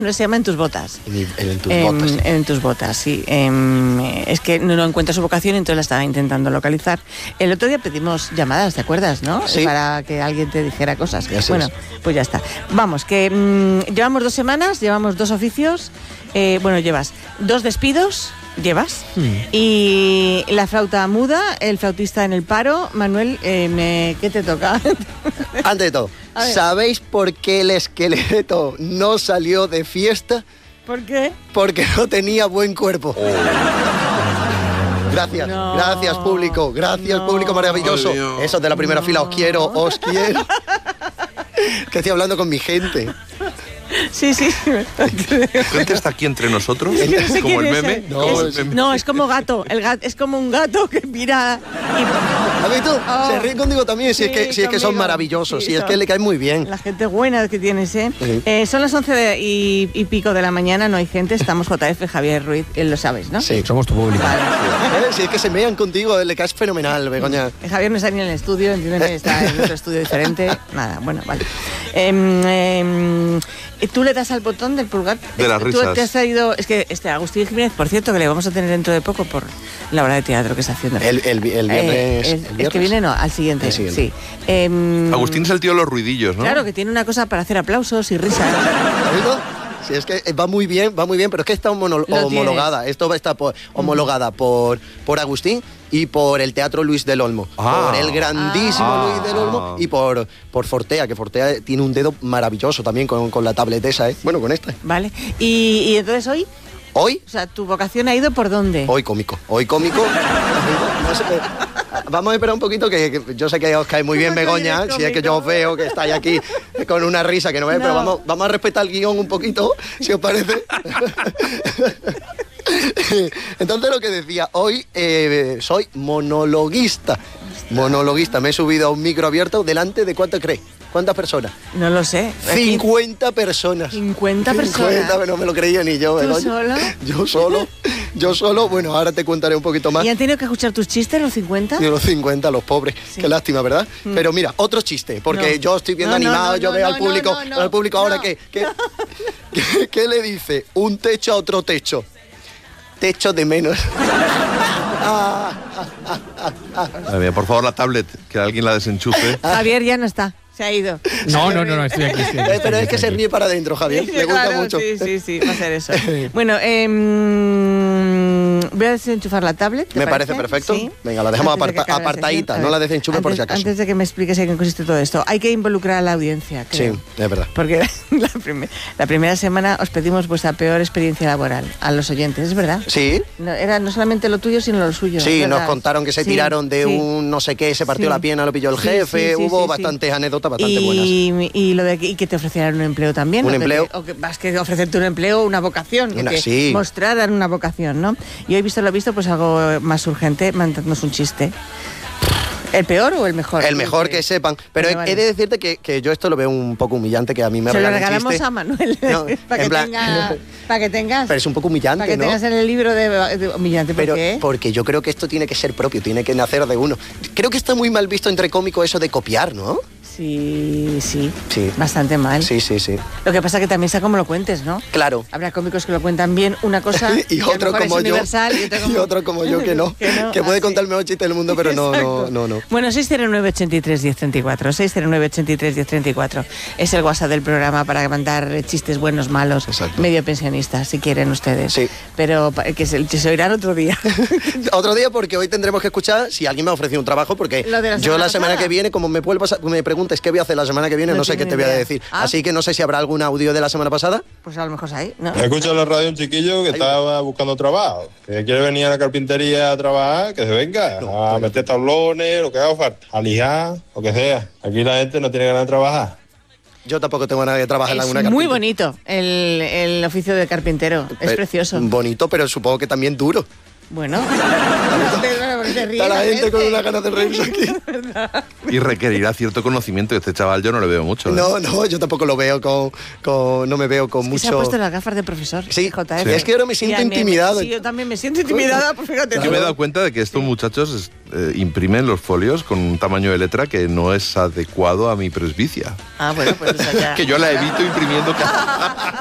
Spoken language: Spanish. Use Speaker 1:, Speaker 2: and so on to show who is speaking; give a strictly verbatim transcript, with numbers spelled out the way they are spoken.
Speaker 1: Se llama En tus botas.
Speaker 2: En, en tus
Speaker 1: en,
Speaker 2: botas.
Speaker 1: En tus botas, sí. En, es que no, no encuentra su vocación, entonces la estaba intentando localizar. El otro día pedimos llamadas, ¿te acuerdas, no?
Speaker 2: Sí.
Speaker 1: Para que alguien te dijera cosas.
Speaker 2: Ya sé,
Speaker 1: bueno,
Speaker 2: sí.
Speaker 1: pues ya está. Vamos, que mmm, llevamos dos semanas, llevamos dos oficios. Eh, bueno, llevas dos despidos. Llevas. Hmm. Y la flauta muda, el flautista en el paro. Manuel, eh, me, ¿qué te toca?
Speaker 2: Antes de todo, ¿sabéis por qué el esqueleto no salió de fiesta?
Speaker 1: ¿Por qué?
Speaker 2: Porque no tenía buen cuerpo. Oh. Gracias, no, gracias público, gracias no. público maravilloso. Oh, Esos de la primera no. fila, os quiero, os quiero. Que estoy hablando con mi gente.
Speaker 1: Sí, sí.
Speaker 3: ¿Gente está aquí entre nosotros?
Speaker 1: Es que no sé
Speaker 3: ¿Como el
Speaker 1: es
Speaker 3: meme?
Speaker 1: El,
Speaker 3: no,
Speaker 1: es, el meme. No, es como gato. El gato es como un gato que mira. Y...
Speaker 2: A ver, tú, oh, se ríen contigo también, si, sí, es, que, si es que son maravillosos, sí, si son, es que le caen muy bien.
Speaker 1: La gente buena que tienes, ¿eh? Sí. eh son las once de, y, y pico de la mañana, no hay gente, estamos J F, Javier Ruiz, él lo sabes, ¿no?
Speaker 2: Sí,
Speaker 4: somos tu público. Vale.
Speaker 2: Sí. Si es que se mean contigo, le caes fenomenal, Begoña.
Speaker 1: Javier no está ni en el estudio, entiéndeme, está en otro estudio diferente. Nada, bueno, vale. Eh, eh, ¿Tú le das al botón del pulgar?
Speaker 3: De las risas.
Speaker 1: Tú te has traído, es que este Agustín Jiménez, por cierto, que le vamos a tener dentro de poco por la obra de teatro que está haciendo.
Speaker 2: El, el, el viernes.
Speaker 1: Eh, el,
Speaker 2: ¿el viernes?
Speaker 1: el que viene no, al siguiente. El siguiente. Sí. Eh,
Speaker 3: Agustín es el tío de los ruidillos, ¿no?
Speaker 1: Claro, que tiene una cosa para hacer aplausos y risas.
Speaker 2: Sí, es que va muy bien, va muy bien, pero es que está homolo- homologada. Esto va a estar por, homologada por, por Agustín y por el Teatro Luis del Olmo. Ah. Por el grandísimo ah. Luis del Olmo y por, por Fortea, que Fortea tiene un dedo maravilloso también con, con la tablet esa, ¿eh? Bueno, con esta.
Speaker 1: Vale. ¿Y, y entonces hoy?
Speaker 2: ¿Hoy?
Speaker 1: O sea, ¿tu vocación ha ido por dónde?
Speaker 2: Hoy cómico. Hoy cómico. No sé, vamos a esperar un poquito, que, que yo sé que os cae muy bien Begoña, si es que yo os veo que estáis aquí con una risa que no veis, no. pero vamos, vamos a respetar el guión un poquito, si os parece. Entonces lo que decía, hoy eh, soy monologuista. Monologuista, me he subido a un micro abierto delante de ¿cuánto crees? ¿Cuántas personas?
Speaker 1: No lo sé.
Speaker 2: cincuenta personas.
Speaker 1: cincuenta personas.
Speaker 2: cincuenta, no me lo creía ni yo.
Speaker 1: ¿Tú
Speaker 2: Begoña.
Speaker 1: solo?
Speaker 2: Yo solo. Yo solo, bueno, ahora te contaré un poquito más.
Speaker 1: ¿Y han tenido que escuchar tus chistes los cincuenta?
Speaker 2: De los cincuenta, los pobres. Sí. Qué lástima, ¿verdad? Mm. Pero mira, otro chiste, porque no. yo estoy viendo no, animado, no, no, yo veo no, al público, no, no, no, al público ahora que, que, que, ¿qué le dice un techo a otro techo? Techo de menos.
Speaker 3: ah, ah, ah, ah, ah. Ver, por favor, la tablet, que alguien la desenchufe.
Speaker 1: Javier ya no está. Se ha ido.
Speaker 4: No, no, no, no, estoy aquí. Estoy aquí
Speaker 2: eh, pero es que se ríe para adentro, Javier.
Speaker 1: Sí,
Speaker 2: Le gusta
Speaker 1: claro,
Speaker 2: mucho.
Speaker 1: Sí, sí, sí, va a ser eso. Bueno, eh, voy a desenchufar la tablet.
Speaker 2: Me
Speaker 1: parece?
Speaker 2: parece perfecto.
Speaker 1: ¿Sí?
Speaker 2: Venga, la dejamos aparta, de apartadita, no la desenchufe
Speaker 1: antes,
Speaker 2: por si acaso.
Speaker 1: Antes de que me expliques en qué consiste todo esto, hay que involucrar a la audiencia, creo.
Speaker 2: Sí, es verdad.
Speaker 1: Porque la, prim la primera semana os pedimos vuestra peor experiencia laboral a los oyentes, ¿es verdad?
Speaker 2: Sí.
Speaker 1: No, era no solamente lo tuyo, sino lo suyo.
Speaker 2: Sí, nos contaron que se
Speaker 1: sí,
Speaker 2: tiraron de
Speaker 1: sí.
Speaker 2: un no sé qué, se partió
Speaker 1: sí.
Speaker 2: la pierna, lo pilló el
Speaker 1: sí,
Speaker 2: jefe,
Speaker 1: sí, sí,
Speaker 2: hubo
Speaker 1: sí,
Speaker 2: bastantes
Speaker 1: sí.
Speaker 2: anécdotas bastante
Speaker 1: y,
Speaker 2: buenas.
Speaker 1: Y lo de que, y que te ofrecieran un empleo también.
Speaker 2: Un
Speaker 1: ¿no?
Speaker 2: empleo.
Speaker 1: Que, o que más que ofrecerte un empleo, una vocación.
Speaker 2: Una,
Speaker 1: que
Speaker 2: sí.
Speaker 1: mostraran una vocación, ¿no? Y hoy, visto lo visto, pues algo más urgente, mandadnos un chiste. ¿El peor o el mejor?
Speaker 2: El mejor que, que sepan. Pero vale, he, vale. he de decirte que, que yo esto lo veo un poco humillante, que a mí me
Speaker 1: Se lo
Speaker 2: regalamos
Speaker 1: a Manuel. No, para, que
Speaker 2: plan...
Speaker 1: tenga, para que tengas.
Speaker 2: Pero es un poco humillante,
Speaker 1: para que
Speaker 2: ¿no?
Speaker 1: tengas en el libro de, de humillante. ¿Por
Speaker 2: Pero
Speaker 1: qué?
Speaker 2: Porque yo creo que esto tiene que ser propio, tiene que nacer de uno. Creo que está muy mal visto entre cómicos eso de copiar, ¿no?
Speaker 1: Sí, sí,
Speaker 2: sí.
Speaker 1: Bastante mal.
Speaker 2: Sí, sí, sí.
Speaker 1: Lo que pasa es que también sea como lo cuentes, ¿no?
Speaker 2: Claro.
Speaker 1: Habrá cómicos que lo cuentan bien, una cosa
Speaker 2: y otro como yo. Y otro como... y otro como yo que no. que, no, que puede contar el mejor chiste del mundo, pero no, no, no, no.
Speaker 1: Bueno, seis cero nueve, ochenta y tres, diez treinta y cuatro. seis cero nueve, ochenta y tres, diez treinta y cuatro. Es el WhatsApp del programa para mandar chistes buenos, malos, Exacto. medio pensionistas, si quieren ustedes.
Speaker 2: Sí.
Speaker 1: Pero que se, que se oirán otro día.
Speaker 2: Otro día, porque hoy tendremos que escuchar si alguien me ha ofrecido un trabajo, porque
Speaker 1: la la
Speaker 2: yo la semana
Speaker 1: pasada.
Speaker 2: que viene, como me, pasar, me preguntes qué voy a hacer la semana que viene, no, no sé qué te voy a decir. ¿Ah? Así que no sé si habrá algún audio de la semana pasada.
Speaker 1: Pues a lo mejor ahí, ¿no?
Speaker 5: Escucha en la radio un chiquillo que Ahí. estaba buscando trabajo, que quiere venir a la carpintería a trabajar, que se venga, no, a meter tablones, lo que haga falta, a lijar, lo que sea. Aquí la gente no tiene ganas de trabajar.
Speaker 2: Yo tampoco tengo ganas de trabajar en alguna
Speaker 1: carpintería. Es muy
Speaker 2: carpintería.
Speaker 1: bonito el, el oficio de carpintero, es
Speaker 2: pero,
Speaker 1: precioso.
Speaker 2: Bonito, pero supongo que también duro.
Speaker 1: Bueno, te ríes,
Speaker 2: está la gente con una ganas de reírse aquí.
Speaker 3: Y requerirá cierto conocimiento. Este chaval yo no le veo mucho. ¿eh?
Speaker 2: No, no, yo tampoco lo veo con, con no me veo con
Speaker 1: es que
Speaker 2: mucho.
Speaker 1: Se ha puesto las gafas de profesor.
Speaker 2: Sí,
Speaker 1: J F.
Speaker 2: Sí. Es que ahora me siento intimidado.
Speaker 1: Me, sí, yo también me siento intimidada, pues fíjate.
Speaker 3: Yo me he dado cuenta de que estos sí. muchachos eh, imprimen los folios con un tamaño de letra que no es adecuado a mi presbicia.
Speaker 1: Ah, bueno, pues o sea, ya.
Speaker 3: Que yo la evito imprimiendo cada...